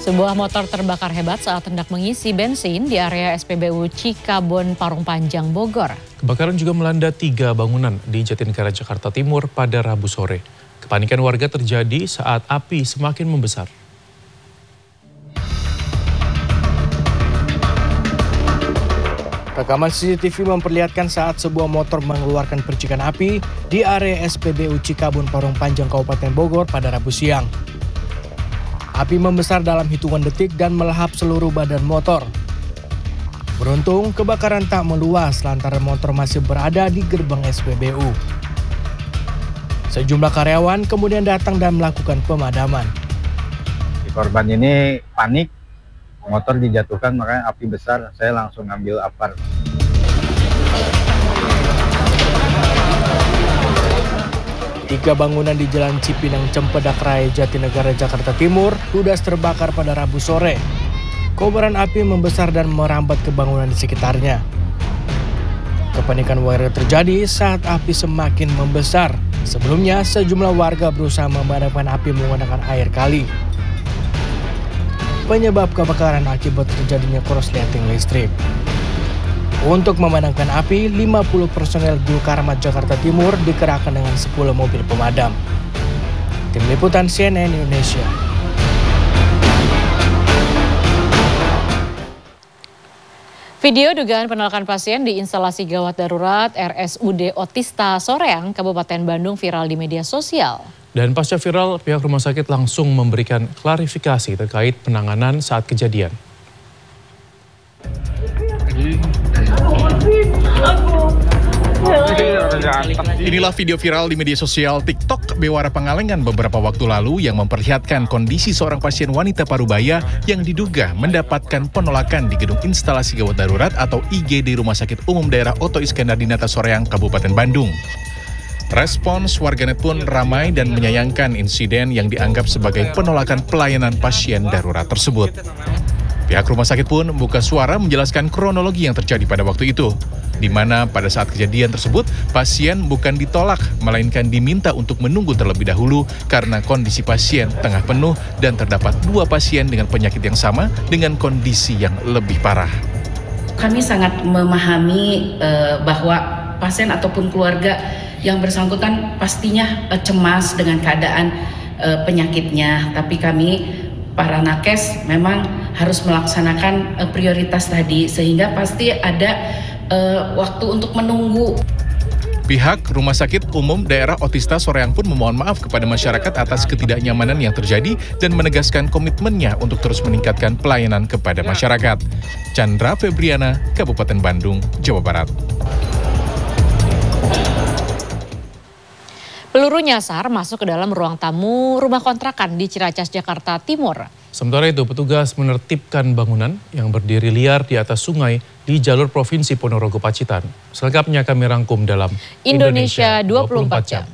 Sebuah motor terbakar hebat saat hendak mengisi bensin di area SPBU Cikabon Parung Panjang, Bogor. Kebakaran juga melanda 3 bangunan di Jatinegara, Jakarta Timur pada Rabu sore. Kepanikan warga terjadi saat api semakin membesar. Rekaman CCTV memperlihatkan saat sebuah motor mengeluarkan percikan api di area SPBU Cikabon Parung Panjang, Kabupaten Bogor pada Rabu siang. Api membesar dalam hitungan detik dan melahap seluruh badan motor. Beruntung, kebakaran tak meluas lantaran motor masih berada di gerbang SPBU. Sejumlah karyawan kemudian datang dan melakukan pemadaman. Korban ini panik, motor dijatuhkan makanya api besar, saya langsung ngambil apar. Tiga bangunan di Jalan Cipinang Cempedak Raya, Jatinegara, Jakarta Timur ludes terbakar pada Rabu sore. Kobaran api membesar dan merambat ke bangunan di sekitarnya. Kepanikan warga terjadi saat api semakin membesar. Sebelumnya, sejumlah warga berusaha memadamkan api menggunakan air kali. Penyebab kebakaran akibat terjadinya korsleting listrik. Untuk memadamkan api, 50 personel Gulkarmat Jakarta Timur dikerahkan dengan 10 mobil pemadam. Tim Liputan CNN Indonesia. Video dugaan penolakan pasien di instalasi gawat darurat RSUD Otista Soreang, Kabupaten Bandung viral di media sosial. Dan pasca viral, pihak rumah sakit langsung memberikan klarifikasi terkait penanganan saat kejadian. Inilah video viral di media sosial TikTok Bewara Pangalengan beberapa waktu lalu yang memperlihatkan kondisi seorang pasien wanita parubaya yang diduga mendapatkan penolakan di gedung instalasi gawat darurat atau IGD Rumah Sakit Umum Daerah Oto Iskandar Dinata Soreang, Kabupaten Bandung. Respons warganet pun ramai dan menyayangkan insiden yang dianggap sebagai penolakan pelayanan pasien darurat tersebut. Pihak rumah sakit pun membuka suara menjelaskan kronologi yang terjadi pada waktu itu, di mana pada saat kejadian tersebut pasien bukan ditolak, melainkan diminta untuk menunggu terlebih dahulu karena kondisi pasien tengah penuh dan terdapat 2 pasien dengan penyakit yang sama dengan kondisi yang lebih parah. Kami sangat memahami bahwa pasien ataupun keluarga yang bersangkutan pastinya cemas dengan keadaan penyakitnya, tapi kami para nakes memang harus melaksanakan prioritas tadi sehingga pasti ada waktu untuk menunggu. Pihak Rumah Sakit Umum Daerah Otista Soreang pun memohon maaf kepada masyarakat atas ketidaknyamanan yang terjadi dan menegaskan komitmennya untuk terus meningkatkan pelayanan kepada masyarakat. Chandra Febriana, Kabupaten Bandung, Jawa Barat. Peluru nyasar masuk ke dalam ruang tamu rumah kontrakan di Ciracas, Jakarta Timur. Sementara itu, petugas menertibkan bangunan yang berdiri liar di atas sungai di jalur Provinsi Ponorogo Pacitan. Selengkapnya kami rangkum dalam Indonesia 24 Jam.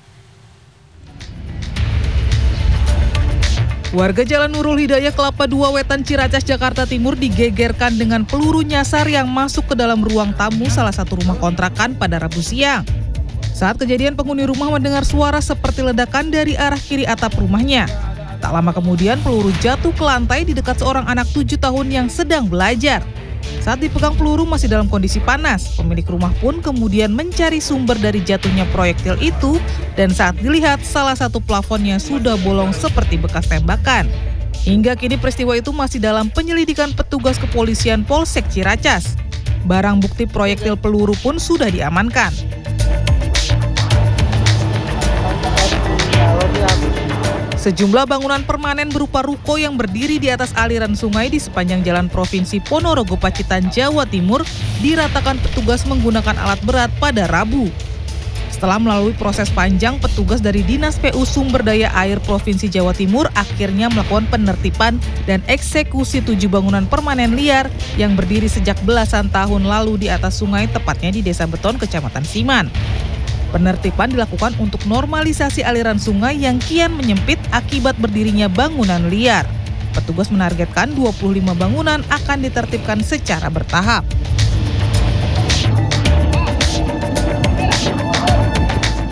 Warga Jalan Nurul Hidayah Kelapa II Wetan Ciracas, Jakarta Timur digegerkan dengan peluru nyasar yang masuk ke dalam ruang tamu salah satu rumah kontrakan pada Rabu siang. Saat kejadian, penghuni rumah mendengar suara seperti ledakan dari arah kiri atap rumahnya. Tak lama kemudian peluru jatuh ke lantai di dekat seorang anak 7 tahun yang sedang belajar. Saat dipegang peluru masih dalam kondisi panas, pemilik rumah pun kemudian mencari sumber dari jatuhnya proyektil itu dan saat dilihat salah satu plafonnya sudah bolong seperti bekas tembakan. Hingga kini peristiwa itu masih dalam penyelidikan petugas kepolisian Polsek Ciracas. Barang bukti proyektil peluru pun sudah diamankan. Sejumlah bangunan permanen berupa ruko yang berdiri di atas aliran sungai di sepanjang jalan Provinsi Ponorogo Pacitan, Jawa Timur diratakan petugas menggunakan alat berat pada Rabu. Setelah melalui proses panjang, petugas dari Dinas PU Sumber Daya Air Provinsi Jawa Timur akhirnya melakukan penertiban dan eksekusi 7 bangunan permanen liar yang berdiri sejak belasan tahun lalu di atas sungai, tepatnya di Desa Beton, Kecamatan Siman. Penertiban dilakukan untuk normalisasi aliran sungai yang kian menyempit akibat berdirinya bangunan liar. Petugas menargetkan 25 bangunan akan ditertibkan secara bertahap.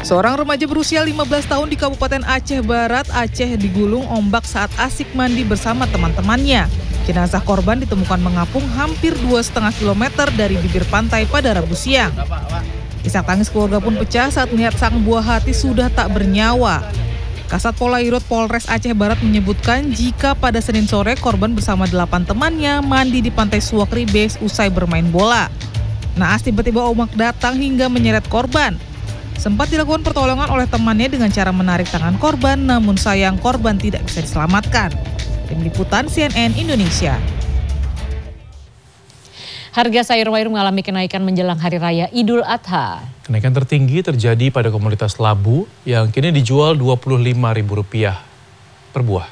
Seorang remaja berusia 15 tahun di Kabupaten Aceh Barat, Aceh digulung ombak saat asik mandi bersama teman-temannya. Jenazah korban ditemukan mengapung hampir 2,5 kilometer dari bibir pantai pada Rabu siang. Isak tangis keluarga pun pecah saat melihat sang buah hati sudah tak bernyawa. Kasat Polairut Polres Aceh Barat menyebutkan jika pada Senin sore korban bersama 8 temannya mandi di pantai Suwak Ribes usai bermain bola. Naas tiba-tiba ombak datang hingga menyeret korban. Sempat dilakukan pertolongan oleh temannya dengan cara menarik tangan korban, namun sayang korban tidak bisa diselamatkan. Tim Liputan CNN Indonesia. Harga sayur mayur mengalami kenaikan menjelang Hari Raya Idul Adha. Kenaikan tertinggi terjadi pada komoditas labu yang kini dijual Rp25.000 per buah.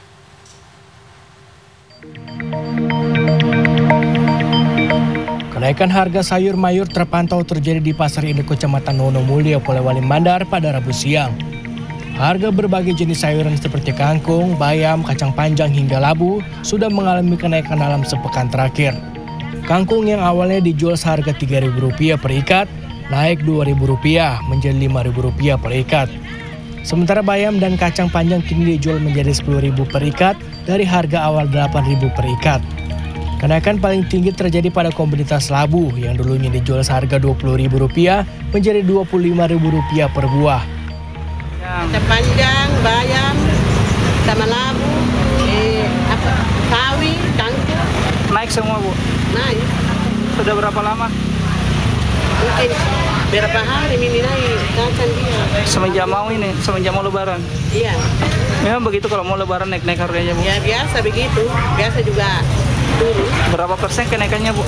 Kenaikan harga sayur mayur terpantau terjadi di Pasar Induk Kecamatan Wonomulyo, Polewali Mandar pada Rabu siang. Harga berbagai jenis sayuran seperti kangkung, bayam, kacang panjang hingga labu sudah mengalami kenaikan dalam sepekan terakhir. Kangkung yang awalnya dijual seharga Rp3.000 per ikat, naik Rp2.000 menjadi Rp5.000 per ikat. Sementara bayam dan kacang panjang kini dijual menjadi Rp10.000 per ikat dari harga awal Rp8.000 per ikat. Kenaikan paling tinggi terjadi pada komoditas labu yang dulunya dijual seharga Rp20.000 menjadi Rp25.000 per buah. Kacang panjang, bayam, sama labu, sawi, kangkung. Naik semua, Bu? Naik. Sudah berapa lama? Mungkin berapa hari ini naik kacang dia. Semenjak mau lebaran? Iya. Memang begitu kalau mau lebaran naik harganya, Bu? Ya biasa begitu, biasa juga turun. Berapa persen kenaikannya, Bu?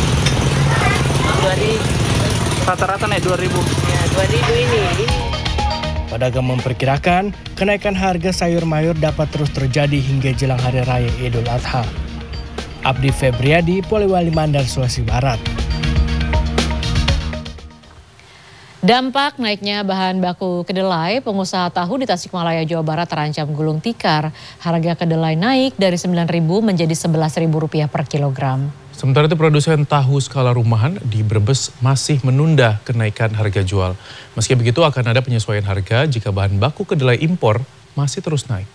2.000. Rata-rata naik 2.000? Ya 2.000 ini. Pedagang memperkirakan kenaikan harga sayur mayur dapat terus terjadi hingga jelang Hari Raya Idul Adha. Abdi Febriadi, Polewali Mandar, Sulawesi Barat. Dampak naiknya bahan baku kedelai, pengusaha tahu di Tasikmalaya, Jawa Barat terancam gulung tikar. Harga kedelai naik dari Rp9.000 menjadi Rp11.000 per kilogram. Sementara itu produsen tahu skala rumahan di Brebes masih menunda kenaikan harga jual. Meski begitu akan ada penyesuaian harga jika bahan baku kedelai impor masih terus naik.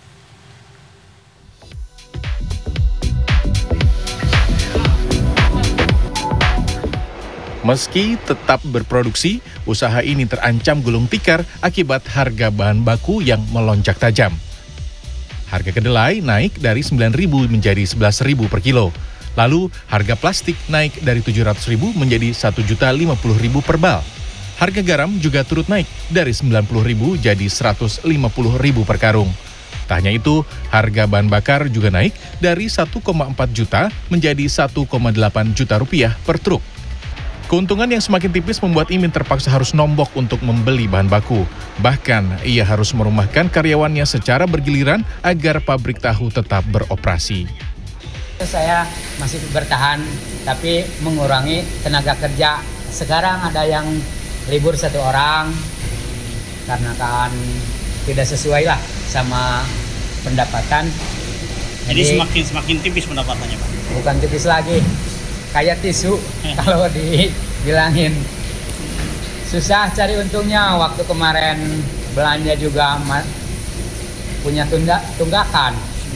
Meski tetap berproduksi, usaha ini terancam gulung tikar akibat harga bahan baku yang melonjak tajam. Harga kedelai naik dari Rp9.000 menjadi Rp11.000 per kilo. Lalu harga plastik naik dari Rp700.000 menjadi Rp1.050.000 per bal. Harga garam juga turut naik dari Rp90.000 jadi Rp150.000 per karung. Tak hanya itu, harga bahan bakar juga naik dari Rp1,4 juta menjadi Rp1,8 juta per truk. Keuntungan yang semakin tipis membuat Imin terpaksa harus nombok untuk membeli bahan baku. Bahkan, ia harus merumahkan karyawannya secara bergiliran agar pabrik tahu tetap beroperasi. Saya masih bertahan, tapi mengurangi tenaga kerja. Sekarang ada yang libur 1 orang, karena kan tidak sesuai lah sama pendapatan. Jadi semakin tipis pendapatannya, Pak? Bukan tipis lagi, kayak tisu kalau dibilangin. Susah cari untungnya, waktu kemarin belanja juga punya tunggakan.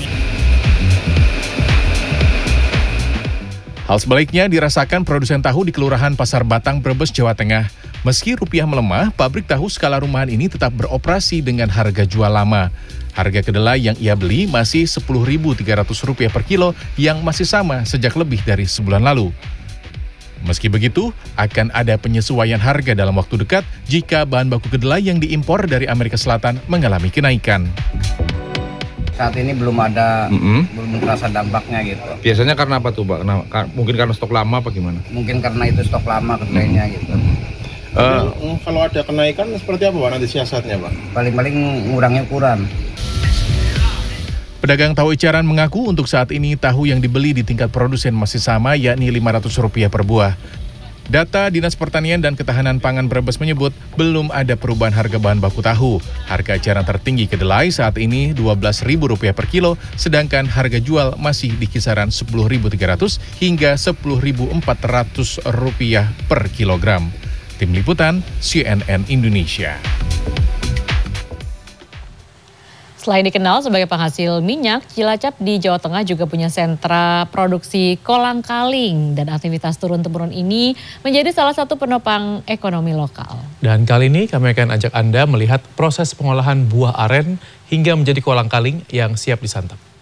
Hal sebaliknya dirasakan produsen tahu di Kelurahan Pasar Batang, Brebes, Jawa Tengah. Meski rupiah melemah, pabrik tahu skala rumahan ini tetap beroperasi dengan harga jual lama. Harga kedelai yang ia beli masih Rp10.300 per kilo yang masih sama sejak lebih dari sebulan lalu. Meski begitu, akan ada penyesuaian harga dalam waktu dekat jika bahan baku kedelai yang diimpor dari Amerika Selatan mengalami kenaikan. Saat ini belum terasa dampaknya gitu. Biasanya karena apa tuh, Pak? Mungkin karena stok lama apa gimana? Mungkin karena itu stok lama kedelainya gitu. Kalau ada kenaikan seperti apa, Pak, nanti siasatnya, Pak? Paling-paling ngurangnya ukuran. Pedagang tahu Icaran mengaku untuk saat ini tahu yang dibeli di tingkat produsen masih sama, yakni Rp500 per buah. Data Dinas Pertanian dan Ketahanan Pangan Brebes menyebut belum ada perubahan harga bahan baku tahu. Harga eceran tertinggi kedelai saat ini Rp12.000 per kilo, sedangkan harga jual masih di kisaran Rp10.300 hingga Rp10.400 per kilogram. Tim Liputan CNN Indonesia. Selain dikenal sebagai penghasil minyak, Cilacap di Jawa Tengah juga punya sentra produksi kolang-kaling dan aktivitas turun-temurun ini menjadi salah satu penopang ekonomi lokal. Dan kali ini kami akan ajak Anda melihat proses pengolahan buah aren hingga menjadi kolang-kaling yang siap disantap.